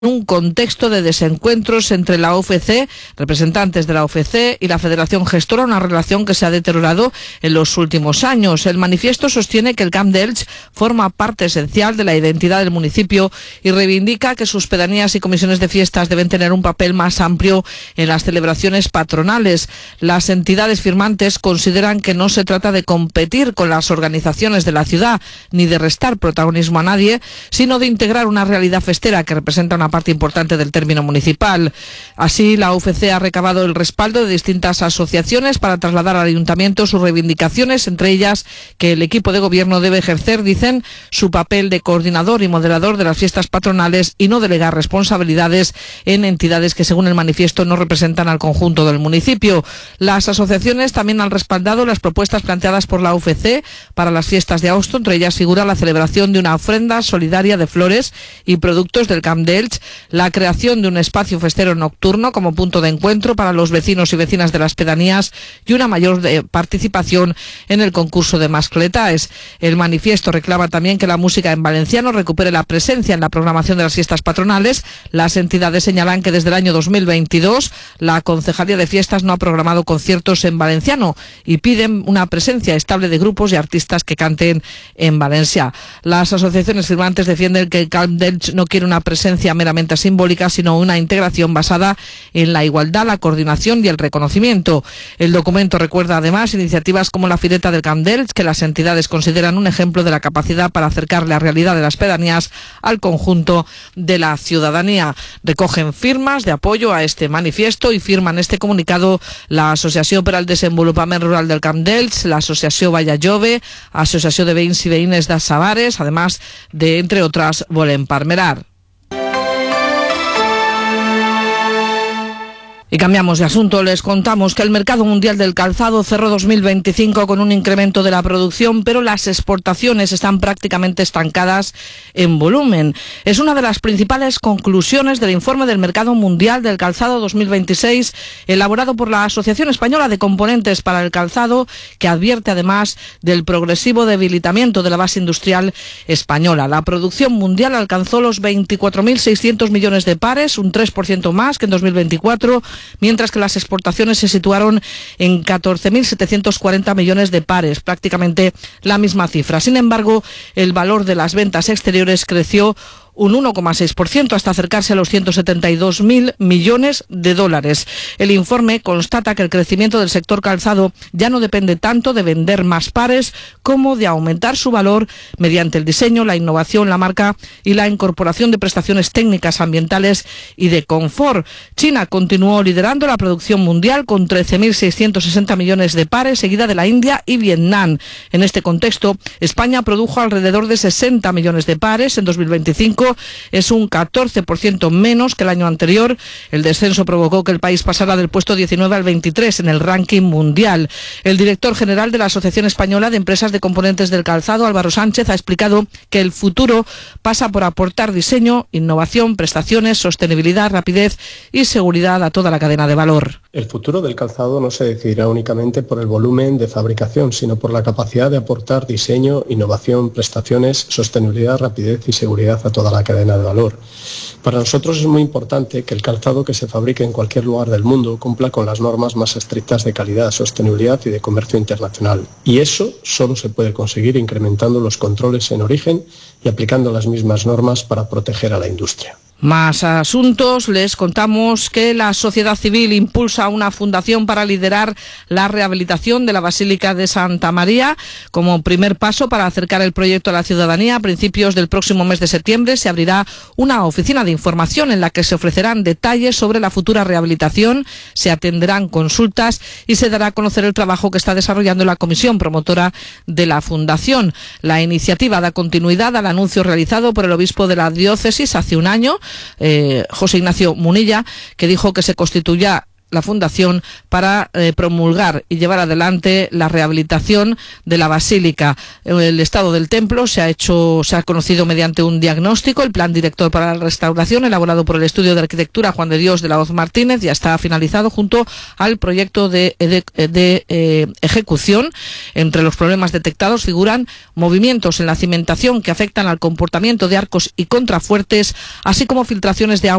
un contexto de desencuentros entre la UFC, representantes de la UFC y la Federación Gestora, una relación que se ha deteriorado en los últimos años. El manifiesto sostiene que el Camp de Elx forma parte esencial de la identidad del municipio y reivindica que sus pedanías y comisiones de fiestas deben tener un papel más amplio en las celebraciones patronales. Las entidades firmantes consideran que no se trata de competir con las organizaciones de la ciudad ni de restar protagonismo a nadie, sino de integrar una realidad festera que representa una parte importante del término municipal. Así, la UFC ha recabado el respaldo de distintas asociaciones para trasladar al ayuntamiento sus reivindicaciones, entre ellas que el equipo de gobierno debe ejercer, dicen, su papel de coordinador y moderador de las fiestas patronales y no delegar responsabilidades en entidades que, según el manifiesto, no representan al conjunto del municipio. Las asociaciones también han respaldado las propuestas planteadas por la UFC para las fiestas de agosto, entre ellas figura la celebración de una ofrenda solidaria de flores y productos del Camp de Elx, la creación de un espacio festero nocturno como punto de encuentro para los vecinos y vecinas de las pedanías y una mayor participación en el concurso de mascletaes. El manifiesto reclama también que la música en valenciano recupere la presencia en la programación de las fiestas patronales. Las entidades señalan que desde el año 2022 la Concejalía de Fiestas no ha programado conciertos en valenciano y piden una presencia estable de grupos y artistas que canten en Valencia. Las asociaciones firmantes defienden que el Camp de Elx no quiere una presencia meramente simbólica, sino una integración basada en la igualdad, la coordinación y el reconocimiento. El documento recuerda además iniciativas como la Fireta del Camp de Elx, que las entidades consideran un ejemplo de la capacidad para acercar la realidad de las pedanías al conjunto de la ciudadanía. Recogen firmas de apoyo a este manifiesto y firman este comunicado la Asociació per al Desenvolupament Rural del Camp de Elx, la Asociació Valla Jove, Asociació de Veïns i Veïnes de Savares, además de, entre otras, Volem Parmenar. Y cambiamos de asunto, les contamos que el mercado mundial del calzado cerró 2025 con un incremento de la producción, pero las exportaciones están prácticamente estancadas en volumen. Es una de las principales conclusiones del informe del mercado mundial del calzado 2026, elaborado por la Asociación Española de Componentes para el Calzado, que advierte además del progresivo debilitamiento de la base industrial española. La producción mundial alcanzó los 24.600 millones de pares, un 3% más que en 2024, mientras que las exportaciones se situaron en 14.740 millones de pares, prácticamente la misma cifra. Sin embargo, el valor de las ventas exteriores creció un 1,6% hasta acercarse a los 172.000 millones de dólares. El informe constata que el crecimiento del sector calzado ya no depende tanto de vender más pares como de aumentar su valor mediante el diseño, la innovación, la marca y la incorporación de prestaciones técnicas, ambientales y de confort. China continuó liderando la producción mundial con 13.660 millones de pares, seguida de la India y Vietnam. En este contexto, España produjo alrededor de 60 millones de pares en 2025. Es un 14% menos que el año anterior. El descenso provocó que el país pasara del puesto 19 al 23 en el ranking mundial. El director general de la Asociación Española de Empresas de Componentes del Calzado, Álvaro Sánchez, ha explicado que el futuro pasa por aportar diseño, innovación, prestaciones, sostenibilidad, rapidez y seguridad a toda la cadena de valor. El futuro del calzado no se decidirá únicamente por el volumen de fabricación, sino por la capacidad de aportar diseño, innovación, prestaciones, sostenibilidad, rapidez y seguridad a toda la cadena de valor. Para nosotros es muy importante que el calzado que se fabrique en cualquier lugar del mundo cumpla con las normas más estrictas de calidad, sostenibilidad y de comercio internacional. Y eso solo se puede conseguir incrementando los controles en origen y aplicando las mismas normas para proteger a la industria. Más asuntos, les contamos que la sociedad civil impulsa una fundación para liderar la rehabilitación de la Basílica de Santa María. Como primer paso para acercar el proyecto a la ciudadanía, a principios del próximo mes de septiembre se abrirá una oficina de información en la que se ofrecerán detalles sobre la futura rehabilitación, se atenderán consultas y se dará a conocer el trabajo que está desarrollando la comisión promotora de la fundación. La iniciativa da continuidad al anuncio realizado por el obispo de la diócesis hace un año, José Ignacio Munilla, que dijo que se constituirá la Fundación para promulgar y llevar adelante la rehabilitación de la Basílica. El estado del templo se ha conocido mediante un diagnóstico. El plan director para la restauración, elaborado por el Estudio de Arquitectura Juan de Dios de la Hoz Martínez, ya está finalizado junto al proyecto de ejecución. Entre los problemas detectados figuran movimientos en la cimentación que afectan al comportamiento de arcos y contrafuertes, así como filtraciones de agua